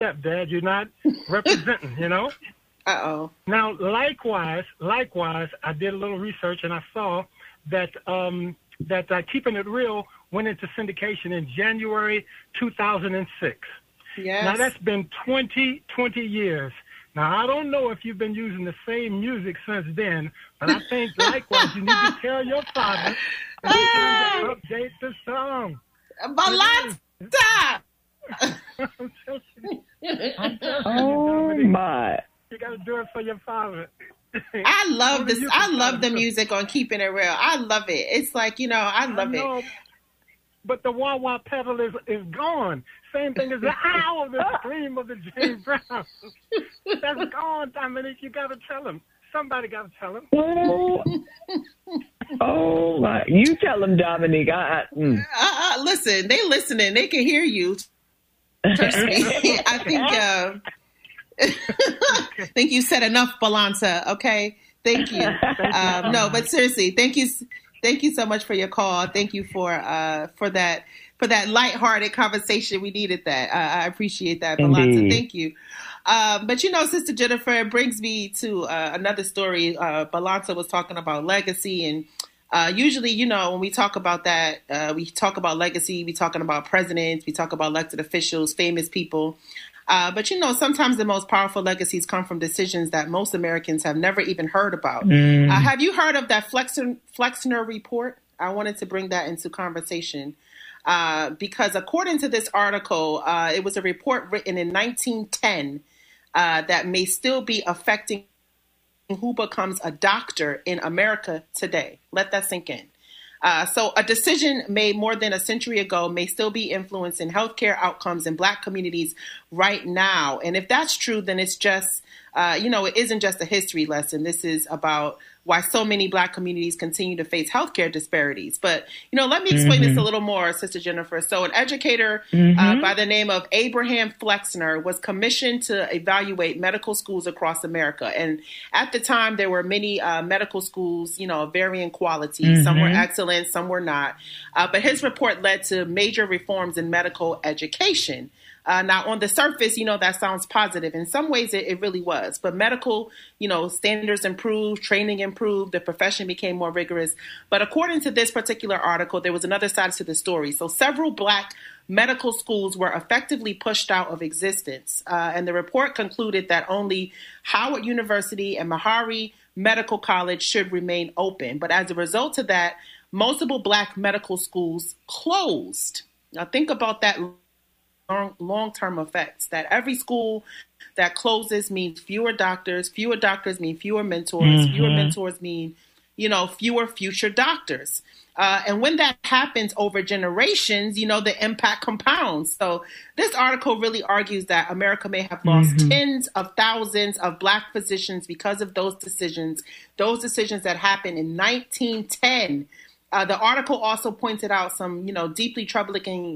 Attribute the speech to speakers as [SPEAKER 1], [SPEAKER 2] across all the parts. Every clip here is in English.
[SPEAKER 1] stepdad. You're not representing, you know?
[SPEAKER 2] Uh-oh.
[SPEAKER 1] Now, likewise, I did a little research and I saw that Keeping It Real went into syndication in January 2006.
[SPEAKER 2] Yes.
[SPEAKER 1] Now, that's been 20 years. Now, I don't know if you've been using the same music since then, but I think, likewise, you need to tell your father and to update the song.
[SPEAKER 2] Balanta!
[SPEAKER 3] Oh, my.
[SPEAKER 1] You got to do it for your father.
[SPEAKER 2] I love this. I love the music on Keeping It Real. I love it. It's like, I love it.
[SPEAKER 1] But the wah-wah pedal is gone. Same thing as the owl, the scream of the James Brown. That's gone, Dominique. You got to tell him. Somebody got to tell him.
[SPEAKER 3] Oh, my. You tell him, Dominique.
[SPEAKER 2] Listen, they listening. They can hear you. Trust me. I think you said enough, Balanta. Okay. Thank you. No, but seriously, thank you. Thank you so much for your call. Thank you for that lighthearted conversation. We needed that. I appreciate that, Balanta. Thank you. But Sister Jennifer, it brings me to another story. Balanta was talking about legacy, and usually, when we talk about that, we talk about legacy. We talking about presidents. We talk about elected officials, famous people. But sometimes the most powerful legacies come from decisions that most Americans have never even heard about. Have you heard of that Flexner report? I wanted to bring that into conversation because according to this article, it was a report written in 1910 that may still be affecting who becomes a doctor in America today. Let that sink in. So a decision made more than a century ago may still be influencing healthcare outcomes in Black communities right now. And if that's true, then it's just, it isn't just a history lesson. This is about why so many Black communities continue to face healthcare disparities. But, let me explain this a little more, Sister Jennifer. So an educator by the name of Abraham Flexner was commissioned to evaluate medical schools across America. And at the time, there were many medical schools, of varying quality. Some were excellent, some were not. But his report led to major reforms in medical education. Now, on the surface, that sounds positive. In some ways, it really was. But medical, standards improved, training improved, the profession became more rigorous. But according to this particular article, there was another side to the story. So several Black medical schools were effectively pushed out of existence. And the report concluded that only Howard University and Meharry Medical College should remain open. But as a result of that, multiple Black medical schools closed. Now, think about that. Long-term effects that every school that closes means fewer doctors mean fewer mentors, fewer mentors mean, fewer future doctors. And when that happens over generations, the impact compounds. So this article really argues that America may have lost tens of thousands of Black physicians because of those decisions that happened in 1910. The article also pointed out some, deeply troubling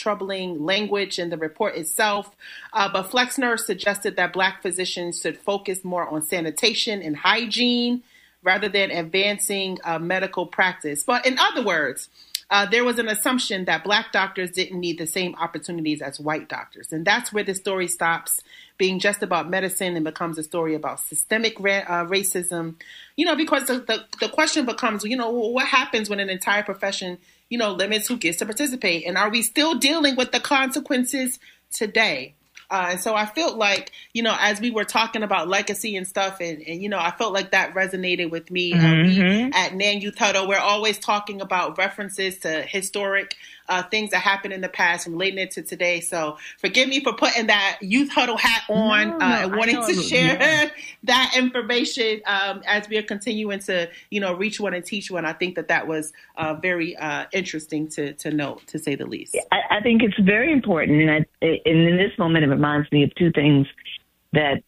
[SPEAKER 2] language in the report itself. But Flexner suggested that Black physicians should focus more on sanitation and hygiene rather than advancing medical practice. But in other words, there was an assumption that Black doctors didn't need the same opportunities as white doctors. And that's where the story stops being just about medicine and becomes a story about systemic racism, because the question becomes, what happens when an entire profession, limits who gets to participate? And are we still dealing with the consequences today? And so I felt like, as we were talking about legacy and stuff, and I felt like that resonated with me. We at NAN Youth Huddle, we're always talking about references to historic things that happened in the past and relating it to today. So forgive me for putting that Youth Huddle hat on and wanting to share that information as we are continuing to, reach one and teach one. I think that was very interesting to note, to say the least.
[SPEAKER 3] I think it's very important. And in this moment, it reminds me of two things that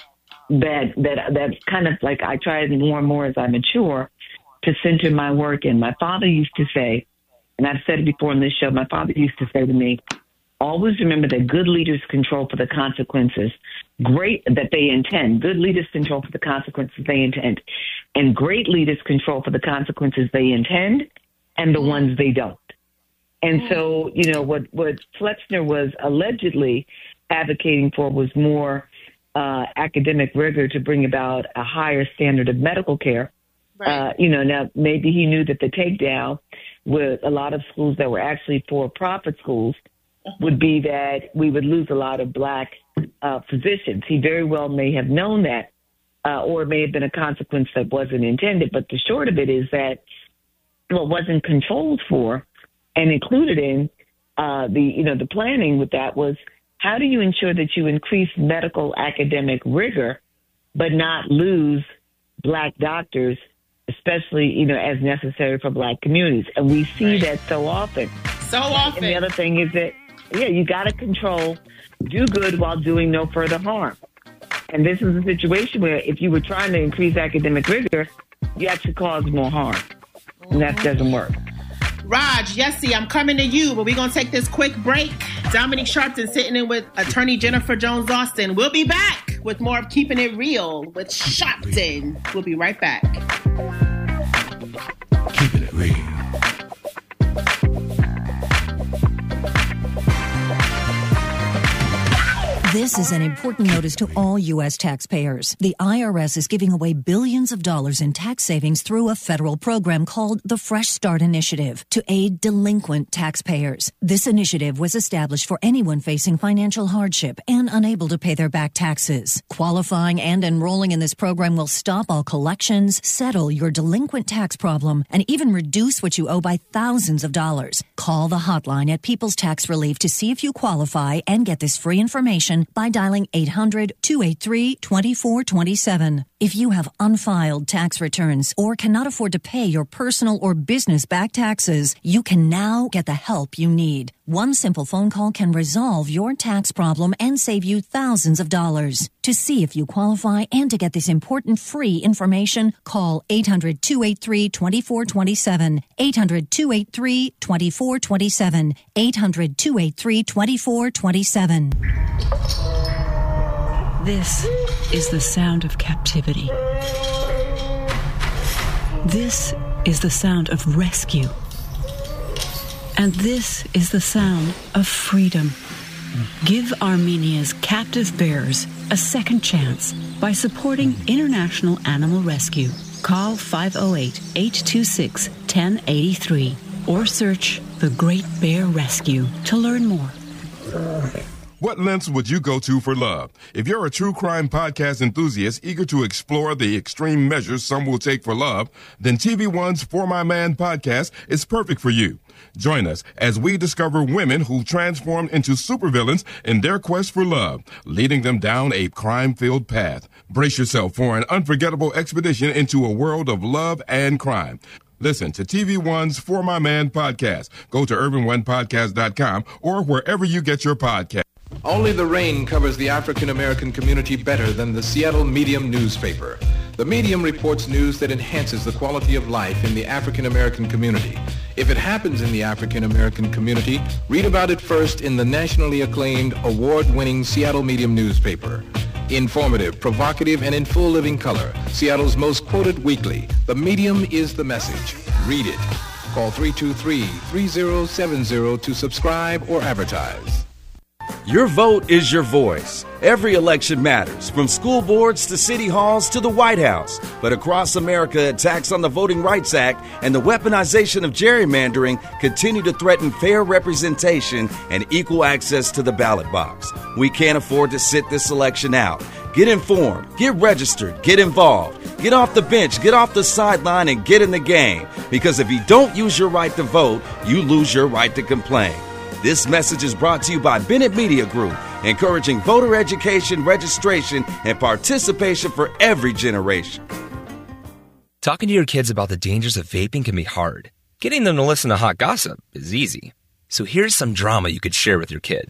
[SPEAKER 3] kind of like I try more and more as I mature to center my work in. My father used to say, and I've said it before on this show, my father used to say to me, always remember that good leaders control for the consequences. That they intend. Good leaders control for the consequences they intend. And great leaders control for the consequences they intend and the ones they don't. And so, what Flexner was allegedly advocating for was more academic rigor to bring about a higher standard of medical care.
[SPEAKER 2] Right.
[SPEAKER 3] Now maybe he knew that the takedown with a lot of schools that were actually for-profit schools would be that we would lose a lot of black physicians. He very well may have known that, or it may have been a consequence that wasn't intended. But the short of it is that what wasn't controlled for and included in the planning with that was, how do you ensure that you increase medical academic rigor but not lose black doctors, especially, as necessary for black communities? And we see that so often. And the other thing is that, you got to control, do good while doing no further harm. And this is a situation where if you were trying to increase academic rigor, you actually cause more harm. And that doesn't work.
[SPEAKER 2] Raj, Yessie, I'm coming to you, but we're going to take this quick break. Dominique Sharpton sitting in with attorney Jennifer Jones-Austin. We'll be back with more of Keeping It Real with Sharpton. We'll be right back.
[SPEAKER 4] Keeping It Real.
[SPEAKER 5] This is an important notice to all U.S. taxpayers. The IRS is giving away billions of dollars in tax savings through a federal program called the Fresh Start Initiative to aid delinquent taxpayers. This initiative was established for anyone facing financial hardship and unable to pay their back taxes. Qualifying and enrolling in this program will stop all collections, settle your delinquent tax problem, and even reduce what you owe by thousands of dollars. Call the hotline at People's Tax Relief to see if you qualify and get this free information by dialing 800-283-2427. If you have unfiled tax returns or cannot afford to pay your personal or business back taxes, you can now get the help you need. One simple phone call can resolve your tax problem and save you thousands of dollars. To see if you qualify and to get this important free information, call 800-283-2427, 800-283-2427, 800-283-2427.
[SPEAKER 6] This is the sound of captivity. This is the sound of rescue. And this is the sound of freedom. Give Armenia's captive bears a second chance by supporting International Animal Rescue. Call 508-826-1083 or search The Great Bear Rescue to learn more.
[SPEAKER 4] What lengths would you go to for love? If you're a true crime podcast enthusiast eager to explore the extreme measures some will take for love, then TV One's For My Man podcast is perfect for you. Join us as we discover women who transformed into supervillains in their quest for love, leading them down a crime-filled path. Brace yourself for an unforgettable expedition into a world of love and crime. Listen to TV One's For My Man podcast. Go to urbanonepodcast.com or wherever you get your podcast.
[SPEAKER 7] Only the rain covers the African-American community better than the Seattle Medium newspaper. The Medium reports news that enhances the quality of life in the African-American community. If it happens in the African-American community, read about it first in the nationally acclaimed, award-winning Seattle Medium newspaper. Informative, provocative, and in full living color, Seattle's most quoted weekly, The Medium is the message. Read it. Call 323-3070 to subscribe or advertise.
[SPEAKER 8] Your vote is your voice. Every election matters, from school boards to city halls to the White House. But across America, attacks on the Voting Rights Act and the weaponization of gerrymandering continue to threaten fair representation and equal access to the ballot box. We can't afford to sit this election out. Get informed, get registered, get involved. Get off the bench, get off the sideline, and get in the game. Because if you don't use your right to vote, you lose your right to complain. This message is brought to you by Bennett Media Group, encouraging voter education, registration, and participation for every generation.
[SPEAKER 9] Talking to your kids about the dangers of vaping can be hard. Getting them to listen to hot gossip is easy. So here's some drama you could share with your kid.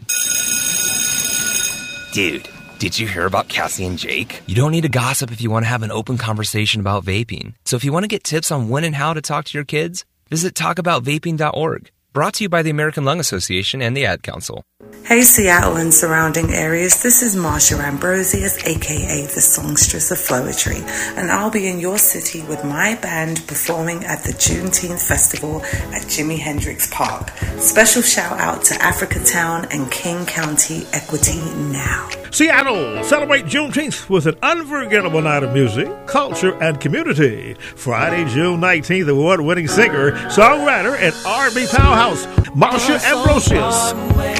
[SPEAKER 9] Dude, did you hear about Cassie and Jake? You don't need to gossip if you want to have an open conversation about vaping. So if you want to get tips on when and how to talk to your kids, visit talkaboutvaping.org. Brought to you by the American Lung Association and the Ad Council.
[SPEAKER 10] Hey Seattle and surrounding areas, this is Marsha Ambrosius, aka the Songstress of Flowetry, and I'll be in your city with my band performing at the Juneteenth Festival at Jimi Hendrix Park. Special shout out to Africatown and King County Equity Now.
[SPEAKER 11] Seattle, celebrate Juneteenth with an unforgettable night of music, culture, and community. Friday, June 19th, award-winning singer, songwriter, and R&B powerhouse, Marsha Ambrosius.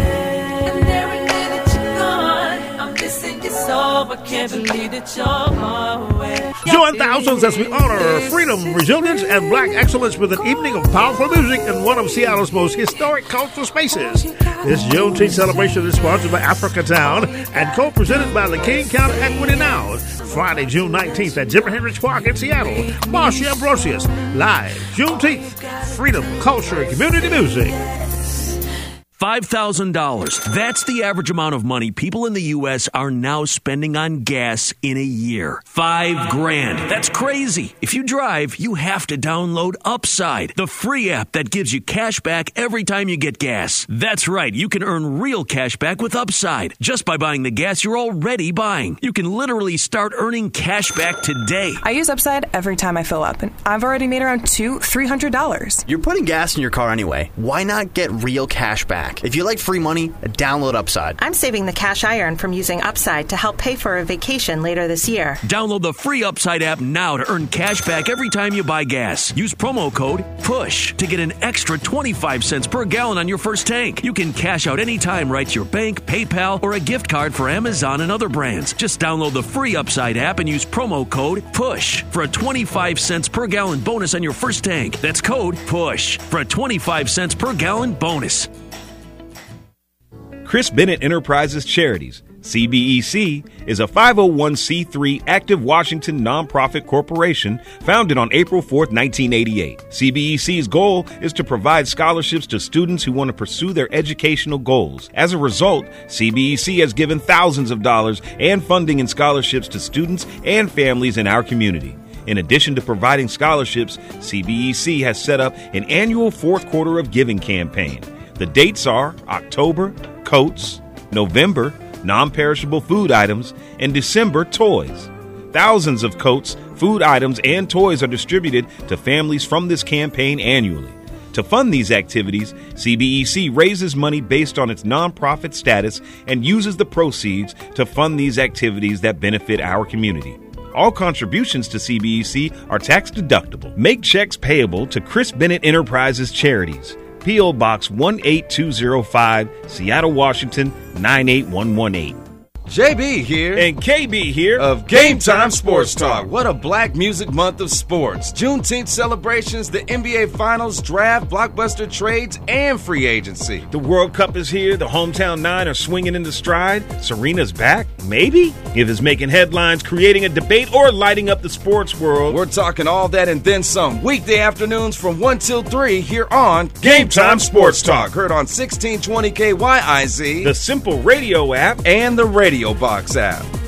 [SPEAKER 11] Join thousands as we honor freedom, resilience, and black excellence with an evening of powerful music in one of Seattle's most historic cultural spaces. This Juneteenth celebration is sponsored by Africatown and co-presented by the King County Equity Now. Friday, June 19th at Jimi Hendrix Park in Seattle. Marsha Ambrosius, live, Juneteenth, freedom, culture, and community music.
[SPEAKER 12] $5,000. That's the average amount of money people in the U.S. are now spending on gas in a year. $5,000. That's crazy. If you drive, you have to download Upside, the free app that gives you cash back every time you get gas. That's right. You can earn real cash back with Upside just by buying the gas you're already buying. You can literally start earning cash back today.
[SPEAKER 13] I use Upside every time I fill up, and I've already made around $300.
[SPEAKER 14] You're putting gas in your car anyway. Why not get real cash back? If you like free money, download Upside.
[SPEAKER 15] I'm saving the cash I earn from using Upside to help pay for a vacation later this year.
[SPEAKER 12] Download the free Upside app now to earn cash back every time you buy gas. Use promo code PUSH to get an extra 25 cents per gallon on your first tank. You can cash out anytime right to your bank, PayPal, or a gift card for Amazon and other brands. Just download the free Upside app and use promo code PUSH for a 25 cents per gallon bonus on your first tank. That's code PUSH for a 25 cents per gallon bonus.
[SPEAKER 16] Chris Bennett Enterprises Charities, CBEC, is a 501c3 active Washington nonprofit corporation founded on April 4, 1988. CBEC's goal is to provide scholarships to students who want to pursue their educational goals. As a result, CBEC has given thousands of dollars and funding and scholarships to students and families in our community. In addition to providing scholarships, CBEC has set up an annual fourth quarter of giving campaign. The dates are October, coats, November, non-perishable food items, and December, toys. Thousands of coats, food items, and toys are distributed to families from this campaign annually. To fund these activities, CBEC raises money based on its nonprofit status and uses the proceeds to fund these activities that benefit our community. All contributions to CBEC are tax deductible. Make checks payable to Chris Bennett Enterprises Charities. P.O. Box 18205, Seattle, Washington, 98118.
[SPEAKER 8] JB here.
[SPEAKER 16] And KB here.
[SPEAKER 8] Of Game Time Sports Talk. What a black music month of sports. Juneteenth celebrations, the NBA Finals, draft, blockbuster trades, and free agency.
[SPEAKER 16] The World Cup is here. The Hometown Nine are swinging into stride. Serena's back, maybe? If it's making headlines, creating a debate, or lighting up the sports world.
[SPEAKER 8] We're talking all that and then some. Weekday afternoons from 1 till 3 here on Game Time Sports Talk. Heard on 1620 KYIZ.
[SPEAKER 16] The Simple Radio app.
[SPEAKER 8] And the Radio Box app.